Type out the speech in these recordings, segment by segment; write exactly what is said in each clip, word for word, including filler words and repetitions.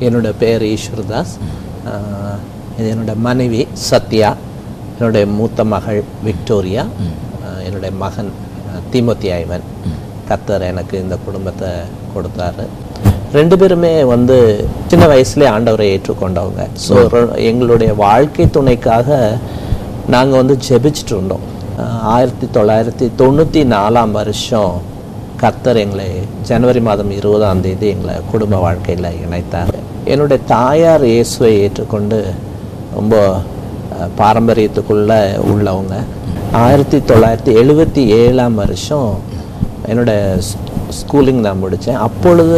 என்னோடய பேர் ஈஸ்வர்தாஸ். இது என்னோடய மனைவி சத்யா, என்னுடைய மூத்த மகள் விக்டோரியா, என்னுடைய மகன் தீமோத்தி ஐவன். கர்த்தர் எனக்கு இந்த குடும்பத்தை கொடுத்தாரு. ரெண்டு பேருமே வந்து சின்ன வயசுலேயே ஆண்டவரை ஏற்றுக்கொண்டவங்க. ஸோ எங்களுடைய வாழ்க்கை துணைக்காக நாங்கள் வந்து ஜெபிச்சுட்டு இருந்தோம். ஆயிரத்தி தொள்ளாயிரத்தி தொண்ணூற்றி நாலாம் வருஷம் கர்த்தர் எங்களை ஜனவரி மாதம் இருபதாம் தேதி எங்களை குடும்ப வாழ்க்கையில் இணைத்தார். என்னுடைய தாயார் இயேசுவை ஏற்றுக்கொண்டு ரொம்ப பாரம்பரியத்துக்குள்ளே உள்ளவங்க. ஆயிரத்தி தொள்ளாயிரத்தி எழுபத்தி ஏழாம் வருஷம் என்னோடய ஸ்கூலிங் நான் முடித்தேன். அப்பொழுது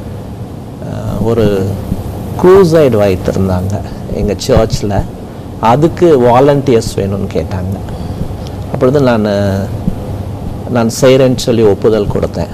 ஒரு க்ரூசைடு வைத்திருந்தாங்க எங்கள் சர்ச்சில். அதுக்கு வாலண்டியர்ஸ் வேணும்னு கேட்டாங்க. அப்பொழுது நான் நான் செய்கிறேன்னு சொல்லி ஒப்புதல் கொடுத்தேன்.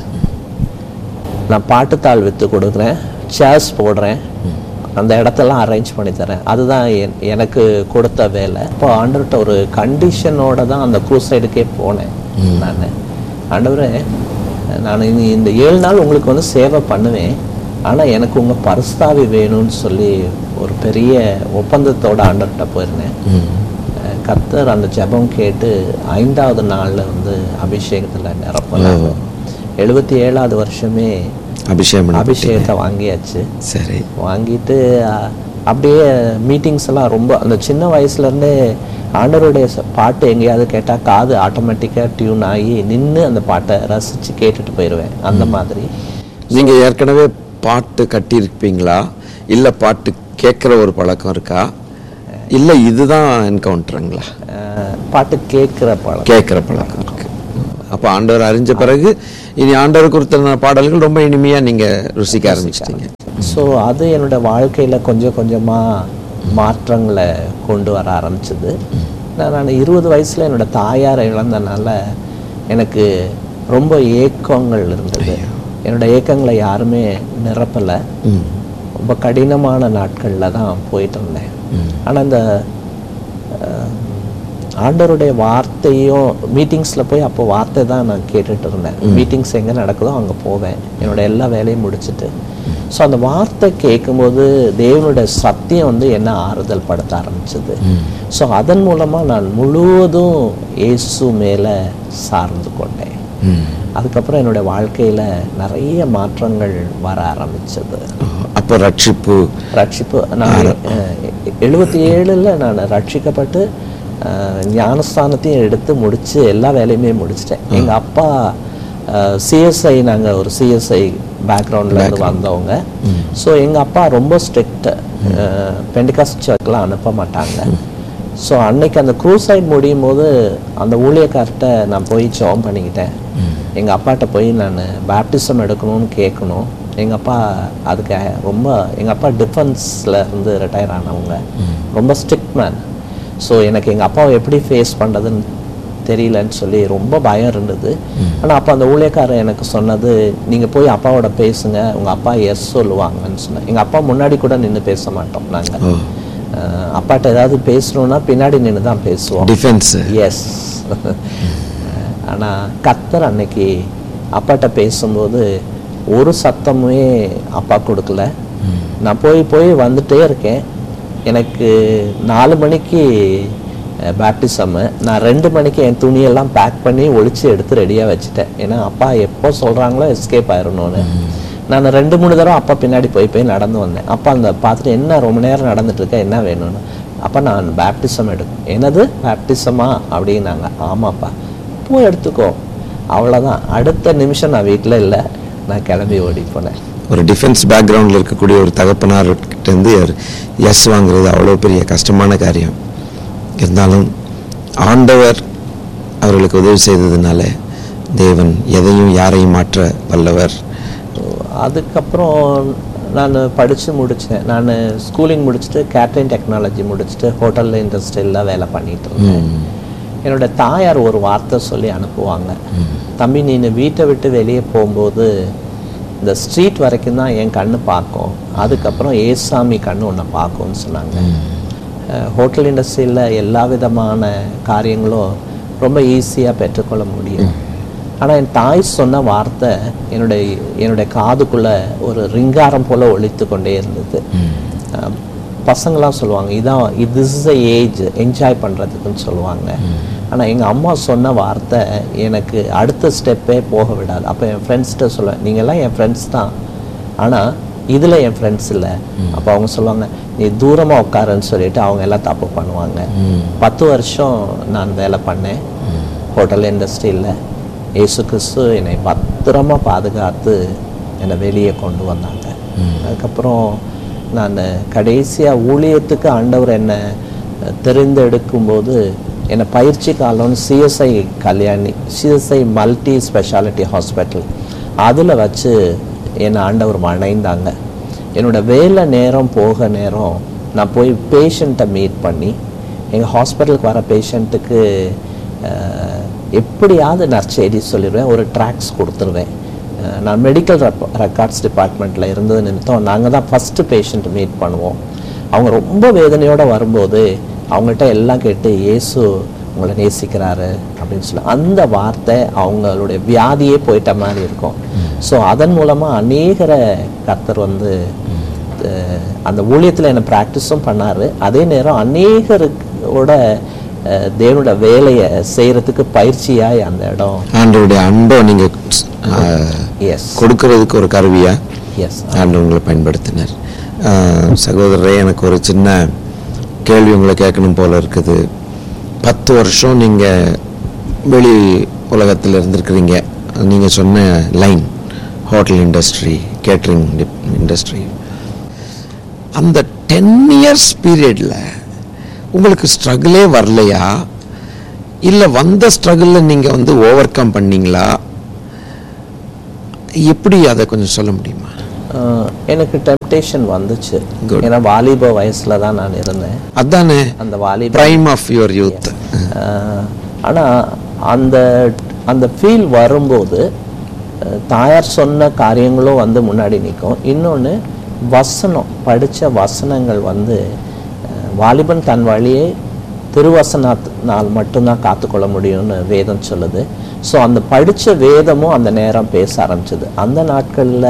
நான் பாட்டுத்தாள் விற்று கொடுக்குறேன், சேர்ஸ் போடுறேன், அந்த இடத்தெல்லாம் அரேஞ்ச் பண்ணி தரேன். அதுதான் என் எனக்கு கொடுத்த வேலை. இப்போ ஆண்டவர்கிட்ட ஒரு கண்டிஷனோடு தான் அந்த க்ரூசைடுக்கே போனேன். நான் ஆண்டவரே, நான் இனி இந்த ஏழு நாள் உங்களுக்கு வந்து சேவை பண்ணுவேன், ஆனால் எனக்கு உங்கள் பரிசுத்தாவி வேணும்னு சொல்லி ஒரு பெரிய ஒப்பந்தத்தோடு ஆண்டவர்கிட்ட போயிருந்தேன். கர்த்தர் அந்த ஜெபம் கேட்டு ஐந்தாவது நாளில் வந்து அபிஷேகத்தில் நிரப்பினாங்க. எழுபத்தி ஏழாவது வருஷமே அபிஷேகம் அபிஷேகத்தை வாங்கியாச்சு. சரி, வாங்கிட்டு அப்படியே மீட்டிங்ஸ் எல்லாம் ரொம்ப அந்த சின்ன வயசுலேருந்தே ஆண்டவருடைய பாட்டு எங்கேயாவது கேட்டால் காது ஆட்டோமேட்டிக்காக டியூன் ஆகி நின்று அந்த பாட்டை ரசித்து கேட்டுட்டு போயிடுவேன். அந்த மாதிரி. நீங்கள் ஏற்கனவே பாட்டு கட்டியிருப்பீங்களா, இல்லை பாட்டு கேட்குற ஒரு பழக்கம் இருக்கா, இல்லை இதுதான் என்கவுண்டருங்களா? பாட்டு கேட்குற பழக்கம் கேட்குற பழக்கம் இருக்கு. அப்போ ஆண்டவர் அறிஞ்ச பிறகு இனி ஆண்டவர் கொடுத்த பாடல்கள் ரொம்ப இனிமையாக நீங்கள் ருசிக்க ஆரம்பிச்சிட்டீங்க. ஸோ அது என்னோட வாழ்க்கையில் கொஞ்சம் கொஞ்சமாக மாற்றங்களை கொண்டு வர ஆரம்பிச்சது. நான் இருபது வயசில் என்னோட தாயாரை இழந்தனால எனக்கு ரொம்ப ஏக்கங்கள் இருந்தது. என்னோட ஏக்கங்களை யாருமே நிரப்பலை. ரொம்ப கடினமான நாட்களில் தான் போயிட்டு இருந்தேன். ஆனால் இந்த ஆண்டவருடைய வார்த்தையும் மீட்டிங்ஸில் போய் அப்போ வார்த்தை தான் நான் கேட்டுட்டு இருந்தேன். மீட்டிங்ஸ் எங்கே நடக்குதோ அங்கே போவேன், என்னோடய எல்லா வேலையும் முடிச்சுட்டு. ஸோ அந்த வார்த்தை கேட்கும்போது தேவனுடைய சத்தியம் வந்து என்ன ஆறுதல் படுத்த ஆரம்பிச்சது. ஸோ அதன் மூலமாக நான் முழுவதும் இயேசு மேலே சார்ந்து கொண்டேன். அதுக்கப்புறம் என்னுடைய வாழ்க்கையில் நிறைய மாற்றங்கள் வர ஆரம்பிச்சது. அப்போ ரட்சிப்பு ரட்சிப்பு நான் எழுபத்தி ஏழில் நான் ரட்சிக்கப்பட்டு ஞானஸ்தானத்தையும் எடுத்து முடித்து எல்லா வேலையுமே முடிச்சிட்டேன். எங்கள் அப்பா சிஎஸ்ஐ, நாங்கள் ஒரு சிஎஸ்ஐ பேக்ரவுண்டில் வந்தவங்க. ஸோ எங்கள் அப்பா ரொம்ப ஸ்ட்ரிக்ட்டு, பெண்டிகாஸ்ட் சர்ச்லாம் அனுப்ப மாட்டாங்க. ஸோ அன்னைக்கு அந்த க்ரூசைட் முடியும் போது அந்த ஊழியக்கார்ட்ட நான் போய் ஜெபம் பண்ணிக்கிட்டேன். எங்கள் அப்பாட்ட போய் நான் பேப்டிசம் எடுக்கணும்னு கேட்கணும். எங்கள் அப்பா அதுக்கு ரொம்ப, எங்கள் அப்பா டிஃபென்ஸில் இருந்து ரிட்டையர் ஆனவங்க, ரொம்ப ஸ்ட்ரிக்ட் மேன். ஸோ எனக்கு எங்கள் அப்பாவை எப்படி ஃபேஸ் பண்ணுறதுன்னு தெரியலன்னு சொல்லி ரொம்ப பயம் இருந்தது. ஆனால் அப்போ அந்த ஊழியக்காரர் எனக்கு சொன்னது, நீங்கள் போய் அப்பாவோட பேசுங்க, உங்கள் அப்பா எஸ் சொல்லுவாங்கன்னு சொன்னேன். எங்கள் அப்பா முன்னாடி கூட நின்று பேச மாட்டோம் நாங்கள். அப்பாட்ட ஏதாவது பேசணும்னா பின்னாடி நின்று தான் பேசுவோம், டிஃபென்ஸ். எஸ். ஆனால் கர்த்தர் அன்னைக்கு அப்பாட்ட பேசும்போது ஒரு சத்தமே அப்பா கொடுக்கல. நான் போய் போய் வந்துட்டே இருக்கேன். எனக்கு நாலு மணிக்கு பேப்டிசம்மு, நான் ரெண்டு மணிக்கு என் துணியெல்லாம் பேக் பண்ணி ஒழிச்சு எடுத்து ரெடியாக வச்சுட்டேன். ஏன்னா அப்பா எப்போ சொல்கிறாங்களோ எஸ்கேப் ஆயிடணும்னு. நான் ரெண்டு மூணு தடவை அப்பா பின்னாடி போய் போய் நடந்து வந்தேன். அப்பா அந்த பார்த்துட்டு, என்ன ரொம்ப நேரம் நடந்துட்டு இருக்க, என்ன வேணும்னு. அப்போ நான் பேப்டிசம் எடுக்கும். என்னது பேப்டிசமா அப்படின்னாங்க. ஆமாப்பா, பூ எடுத்துக்கோ, அவ்வளோதான். அடுத்த நிமிஷம் நான் வீட்டில் இல்லை, நான் கிளம்பி ஓடி போனேன். ஒரு டிஃபென்ஸ் பேக்ரவுண்டில் இருக்கக்கூடிய ஒரு தகப்பனார்கிட்டேருந்து எஸ் வாங்குறது அவ்வளோ பெரிய கஷ்டமான காரியம். இருந்தாலும் ஆண்டவர் அவர்களுக்கு உதவி செய்ததுனால தேவன் எதையும் யாரையும் மாற்ற வல்லவர். அதுக்கப்புறம் நான் படித்து முடித்தேன். நான் ஸ்கூலிங் முடிச்சுட்டு கேட்ரிங் டெக்னாலஜி முடிச்சுட்டு ஹோட்டல் இண்டஸ்ட்ரியில் வேலை பண்ணிகிட்டு இருந்தேன். என்னோட தாயார் ஒரு வார்த்தை சொல்லி அனுப்புவாங்க, தம்பி நீ வீட்டை விட்டு வெளியே போகும்போது இந்த ஸ்ட்ரீட் வரைக்கும் தான் என் கண்ணு பார்க்கும், அதுக்கப்புறம் ஏசாமி கண்ணு ஒன்று பார்க்கும்னு சொன்னாங்க. ஹோட்டல் இண்டஸ்ட்ரியில் எல்லா விதமான காரியங்களும் ரொம்ப ஈஸியாக பெற்றுக்கொள்ள முடியும். ஆனால் என் தாய் சொன்ன வார்த்தை என்னுடைய என்னுடைய காதுக்குள்ளே ஒரு ரிங்காரம் போல் ஒலித்து கொண்டே இருந்தது. பசங்களாம் சொல்லுவாங்க, இதான் இது this is a age enjoy பண்ணுறதுக்குன்னு சொல்லுவாங்க. ஆனால் எங்கள் அம்மா சொன்ன வார்த்தை எனக்கு அடுத்த ஸ்டெப்பே போக விடாது. அப்போ என் ஃப்ரெண்ட்ஸ்கிட்ட சொல்லுவேன், நீங்கள்லாம் என் ஃப்ரெண்ட்ஸ் தான், ஆனால் இதில் என் ஃப்ரெண்ட்ஸ் இல்லை. அப்போ அவங்க சொல்லுவாங்க, நீ தூரமாக உட்காருன்னு சொல்லிட்டு அவங்க எல்லாம் தப்பு பண்ணுவாங்க. பத்து வருஷம் நான் வேலை பண்ணேன் ஹோட்டல் இண்டஸ்ட்ரியில். இயேசு கிறிஸ்து என்னை பத்திரமா பாதுகாத்து என்னை வெளியே கொண்டு வந்தாங்க. அதுக்கப்புறம் நான் கடைசியாக ஊழியத்துக்கு ஆண்டவர் என்னை தெரிந்தெடுக்கும்போது என்னை பயிற்சி காலம்னு CSI Kalyani CSI multi speciality hospital அதில் வச்சு என்னை ஆண்டவர் வணைந்தாங்க. என்னோடய வேலை நேரம் போக நேரம் நான் போய் பேஷண்ட்டை மீட் பண்ணி எங்கள் ஹாஸ்பிட்டலுக்கு வர பேஷண்ட்டுக்கு எப்படியாவது நற்செய்தி சொல்லிடுவேன், ஒரு ட்ராக்ஸ் கொடுத்துருவேன். நான் மெடிக்கல் ரெக்கார்ட்ஸ் டிபார்ட்மெண்ட்டில் இருந்தது நிமித்தம் நாங்கள் தான் ஃபஸ்ட்டு பேஷண்ட் மீட் பண்ணுவோம். அவங்க ரொம்ப வேதனையோடு வரும்போது அவங்கள்ட்ட எல்லாம் கேட்டு இயேசு உங்களை நேசிக்கிறாரு அப்படின்னு சொல்லி அந்த வார்த்தை அவங்களுடைய வியாதியே போயிட்ட மாதிரி இருக்கும். ஸோ அதன் மூலமாக அநேகரை கர்த்தர் வந்து அந்த ஊழியத்தில் என்னை ப்ராக்டிஸும் பண்ணார். அதே நேரம் அநேகரோட தேவனோட வேலையை செய்கிறதுக்கு பயிற்சியாய் அந்த இடம் ஆண்டவருடைய அன்பை நீங்கள் எஸ் கொடுக்கறதுக்கு ஒரு கருவியாக எஸ் ஆண்டவர் உங்களை பயன்படுத்தினார். சகோதரரே, எனக்கு ஒரு சின்ன கேள்வி உங்களை கேட்கணும் போல இருக்குது. பத்து வருஷம் நீங்கள் வெளி உலகத்தில் இருந்திருக்கிறீங்க. நீங்கள் சொன்ன line hotel industry, catering industry, அந்த டென் இயர்ஸ் பீரியடில் உங்களுக்கு ஸ்ட்ரகிளே வரலையா, இல்லை வந்த ஸ்ட்ரகிளில் நீங்கள் வந்து ஓவர் கம் பண்ணீங்களா? எப்படி அதை கொஞ்சம் சொல்ல முடியுமா? எனக்கு டெம்ப்டேஷன் வந்துச்சு. ஏன்னா வாலிப வயசுல தான் நான் இருந்தேன். அதானே அந்த வாலிப பிரைம் ஆஃப் யுவர் யூத். ஆனால் அந்த அந்த ஃபீல் வரும்போது தாயார் சொன்ன காரியங்களும் வந்து முன்னாடி நிற்கும். இன்னொன்று வசனம், படித்த வசனங்கள் வந்து வாலிபன் தன் வழியை திருவசனால் மட்டும்தான் காத்துக்கொள்ள முடியும்னு வேதம் சொல்லுது. ஸோ அந்த படித்த வேதமும் அந்த நேரம் பேச ஆரம்பிச்சது. அந்த நாட்களில்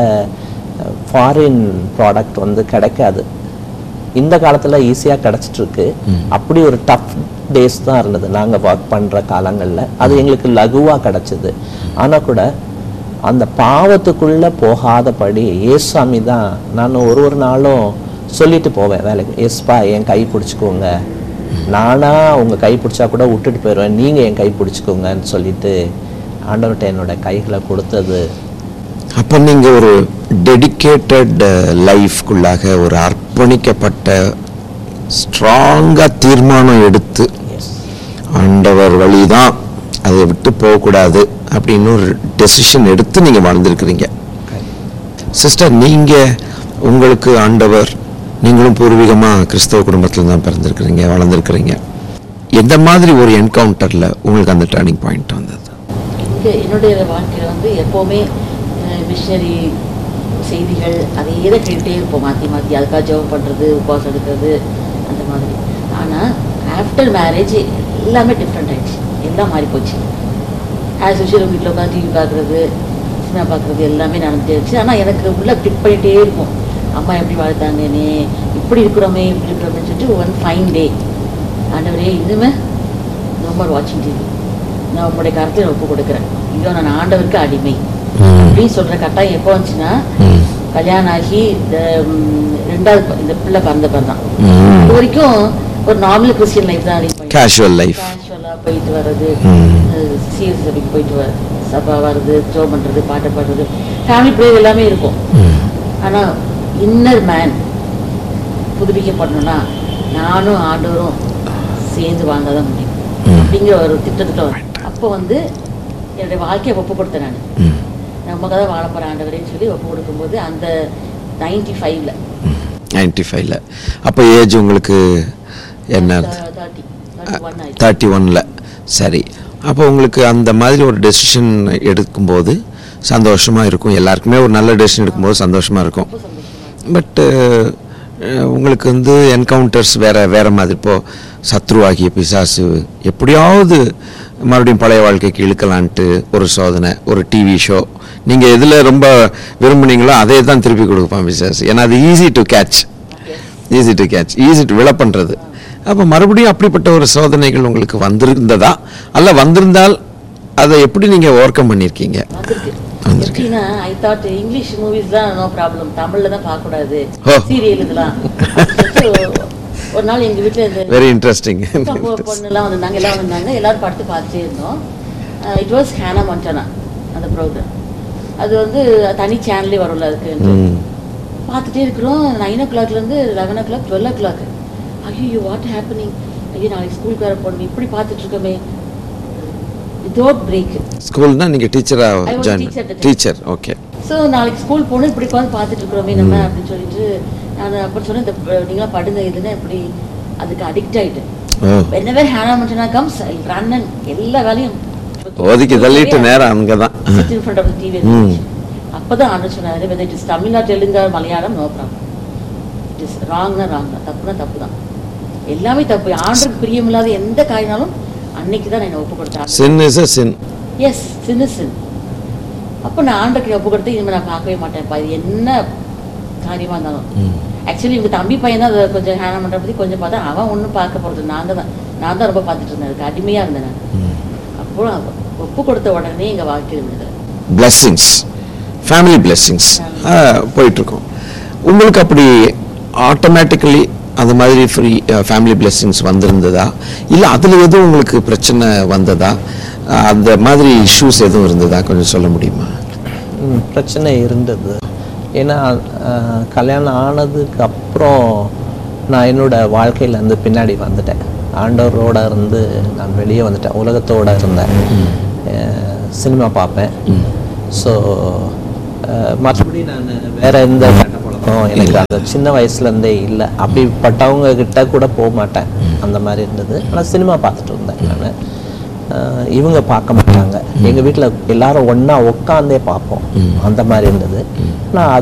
ஃபாரின் ப்ராடக்ட் வந்து கிடைக்காது. இந்த காலத்தில் ஈஸியாக கிடச்சிட்ருக்கு. அப்படி ஒரு டஃப் டேஸ் தான் இருந்தது நாங்கள் ஒர்க் பண்ணுற காலங்களில். அது எங்களுக்கு லகுவாக கிடச்சிது. ஆனால் கூட அந்த பாவத்துக்குள்ளே போகாதபடி ஏசாமி தான் நான் ஒரு ஒரு நாளும் சொல்லிட்டு போவேன் வேலைக்கு, எஸ்பா என் கை பிடிச்சிக்கோங்க, நானா உங்கள் கை பிடிச்சா கூட விட்டுட்டு போயிடுவேன், நீங்கள் என் கை பிடிச்சிக்கோங்கன்னு சொல்லிட்டு ஆண்டவர்கிட்ட என்னோட கைகளை கொடுத்தது. அப்போ நீங்கள் ஒரு டெடிக்கேட்டட் லைஃப்குள்ளாக ஒரு அர்ப்பணிக்கப்பட்ட ஸ்ட்ராங்காக தீர்மானம் எடுத்து ஆண்டவர் வழி தான், அதை விட்டு போகக்கூடாது அப்படின்னு ஒரு டெசிஷன் எடுத்து நீங்கள் வாழ்ந்துருக்கிறீங்க. சிஸ்டர், நீங்கள் உங்களுக்கு ஆண்டவர், நீங்களும் பூர்வீகமாக கிறிஸ்தவ குடும்பத்தில் தான் பிறந்திருக்கிறீங்க, வளர்ந்துருக்கிறீங்க. எந்த மாதிரி ஒரு என்கவுண்டரில் உங்களுக்கு அந்த டர்னிங் பாயிண்ட் வந்தது? என்னுடைய வாழ்க்கையில் வந்து எப்போவுமே மிஷனரி செய்திகள் அதே தான் கேட்டுகிட்டே இருப்போம், மாற்றி மாற்றி அதுக்காக ஜெபம் பண்ணுறது, உபவாசம் எடுக்கிறது, அந்த மாதிரி. ஆனால் ஆஃப்டர் மேரேஜ் எல்லாமே டிஃப்ரெண்ட் ஆகிடுச்சு, எல்லாம் மாறி போச்சு. ஆஸ் யூஷுவல் வீட்டில் உட்காந்து டிவி பார்க்குறது, சினிமா பார்க்குறது எல்லாமே நடந்துட்டே இருந்துச்சு. ஆனால் எனக்கு உள்ளே பிக் பண்ணிகிட்டே இருக்கும், அம்மா எப்படி வாழ்த்தாங்கன்னு, இப்படி இருக்கிறோமே இப்படி இருக்கிறோமே சொல்லிட்டு ஒன் ஃபைன் டே, ஆண்டவரே இனிமே ரொம்ப வாட்சிங் டிவி நான் உங்களுடைய கருத்தை ஒப்பு கொடுக்குறேன், இதோ நான் ஆண்டவருக்கு அடிமை அப்படின்னு சொல்கிற கட்டாயம் எப்போ வந்துச்சுன்னா, கல்யாணம் ஆகி இந்த ரெண்டாவது இந்த பிள்ளை பிறந்த பிறகு தான். இது வரைக்கும் ஒரு நார்மல் கிறிஸ்டியன் லைஃப் தான், கேஷுவல் லைஃப், கேஷுவலாக போயிட்டு வர்றது, சீரியஸ் சபைக்கு போயிட்டு வர சபா வர்றது, ஜோ பண்ணுறது, பாட்டை பாடுறது, ஃபேமிலி ப்ரேயர் எல்லாமே இருக்கும். ஆனால் இன்னர் மேன் புதுப்பிக்கப்படணும்னா நானும் ஆண்டவரும் சேர்ந்து வாழ்ந்தால் தான் முடியும் அப்படிங்கிற ஒரு திட்டத்தில் வரும். அப்போ வந்து என்னுடைய வாழ்க்கையை ஒப்பு கொடுத்தேன். நான் நமக்கு தான் வாழ போகிற ஆண்டவரேன்னு சொல்லி ஒப்பு கொடுக்கும்போது அந்த நைன்டி ஃபைவ்ல நைன்டி ஃபைவ்ல அப்போ ஏஜ் உங்களுக்கு என்ன? தேர்ட்டி தேர்ட்டி ஒனில். சரி, அப்போ உங்களுக்கு அந்த மாதிரி ஒரு டெசிஷன் எடுக்கும்போது சந்தோஷமாக இருக்கும், எல்லாருக்குமே ஒரு நல்ல டெசிஷன் எடுக்கும்போது சந்தோஷமாக இருக்கும். பட்டு உங்களுக்கு வந்து என்கவுண்டர்ஸ் வேறு வேறு மாதிரி. இப்போது சத்ருவாகிய பிசாசு எப்படியாவது மறுபடியும் பழைய வாழ்க்கைக்கு இழுக்கலான்ட்டு ஒரு சோதனை, ஒரு டிவி ஷோ, நீங்கள் எதில் ரொம்ப விரும்புனீங்களோ அதே தான் திருப்பி கொடுப்பான் பிசாசு. ஏன்னா அது easy to catch, easy to catch, easy to விழ பண்ணுறது. அப்போ மறுபடியும் அப்படிப்பட்ட ஒரு சோதனைகள் உங்களுக்கு வந்திருந்ததா, அல்ல வந்திருந்தால் அதை எப்படி நீங்கள் ஓவர் கம் பண்ணியிருக்கீங்க? எப்படின்னா, ஐ தாட் இங்கிலீஷ் மூவிஸ் தான் நோ ப்ராப்ளம், தமிழில் தான் பார்க்கக்கூடாது, ஓ. சீரியல் இதெல்லாம். ஒரு நாள் எங்கள் வீட்டில் வெரி இன்ட்ரெஸ்டிங் பொண்ணுலாம் வந்திருந்தாங்க, எல்லாம் வந்திருந்தாங்க, எல்லாரும் படுத்து பார்த்துட்டே இருந்தோம். இட் வாஸ் ஹேனா மொண்டனா அந்த ப்ரோக்ராம். அது வந்து தனி சேனல்லே வரும்ல, அதுக்கு பார்த்துட்டே இருக்கிறோம். நைன் ஓ கிளாக்லேருந்து லெவன் ஓ கிளாக் டுவெல் ஓ கிளாக். ஐயோ வாட் ஹேப்பனிங், ஐயோ நாளைக்கு ஸ்கூலுக்கு வர போகணும், இப்படி பார்த்துட்டு இருக்கோமே, வித்வுட் பிரேக். ஸ்கூல்னா நீங்கள் டீச்சராக ஜாயின் டீச்சர், ஓகே. ஸோ நாளைக்கு ஸ்கூல் போகணும், இப்படி உட்காந்து பார்த்துட்டு இருக்கிறோமே நம்ம அப்படின்னு சொல்லிட்டு நான் அப்புறம் சொன்னேன், இந்த நீங்களாம் படுங்க இதுன்னா இப்படி அதுக்கு அடிக்ட் ஆகிட்டேன். whenever Hannah Montana comes, I'll run and எல்லா வேலையும் ஒதுக்கி தள்ளிட்டு நேரம் அங்கே தான் sit in front of the T V. அப்போ தான் ஆண்டு சொன்னார், whether it is Tamizha தெலுங்கா Malayalam no problem, it is ராங்னா wrong தான், தப்புனா தப்பு தான், எல்லாமே தப்பு. ஆண்டுக்கு பிரியமில்லாத எந்த காயினாலும் அன்னைக்கு தான் நான் ஒப்பு கொடுத்தேன். sin is a sin. S, sin is சின். அப்போ நான் ஆண்டுக்கு ஒப்பு கொடுத்து இனிமேல் நான் பார்க்கவே மாட்டேன்ப்பா, இது என்ன காரியமாக இருந்தாலும். ஆக்சுவலி இவங்க தம்பி பையன் தான் அதை கொஞ்சம் ஹேனா பண்ணுற பற்றி கொஞ்சம் பார்த்தா, அவன் ஒன்றும் பார்க்க போகிறது, நாங்கள் தான் நான் தான் ரொம்ப பார்த்துட்டு இருந்தேன், அதுக்கு அடிமையாக இருந்தேன் நான். அப்போ ஒப்பு கொடுத்த உடனே எங்கள் வாழ்க்கை இருந்தது பிளெஸ்ஸிங்ஸ், ஃபேமிலி பிளெஸ்ஸிங்ஸ் போயிட்டுருக்கோம். உங்களுக்கு அப்படி ஆட்டோமேட்டிக்கலி அது மாதிரி ஃப்ரீ ஃபேமிலி பிளெஸ்ஸிங்ஸ் வந்திருந்ததா, இல்லை அதில் எதுவும் உங்களுக்கு பிரச்சனை வந்ததா, அந்த மாதிரி இஷ்யூஸ் எதுவும் இருந்ததா கொஞ்சம் சொல்ல முடியுமா? பிரச்சனை இருந்தது. ஏன்னா கல்யாணம் ஆனதுக்கு அப்புறம் நான் என்னோட வாழ்க்கையிலேருந்து பின்னாடி வந்துட்டேன். ஆண்டவரோட இருந்து நான் வெளியே வந்துட்டேன், உலகத்தோடு இருந்தேன். சினிமா பார்ப்பேன். ஸோ மற்றபடி நான் வேற எந்த கெட்ட பழக்கம் எனக்கு அந்த சின்ன வயசுலேருந்தே இல்லை. அப்படிப்பட்டவங்க கிட்ட கூட போக மாட்டேன், அந்த மாதிரி இருந்தது. ஆனால் சினிமா பார்த்துட்டு இருந்தேன் நான். இவங்க பார்க்க மாட்டாங்க, எங்கள் வீட்டில் எல்லாரும் ஒன்றா உட்காந்தே பார்ப்போம், அந்த மாதிரி இருந்தது. நான்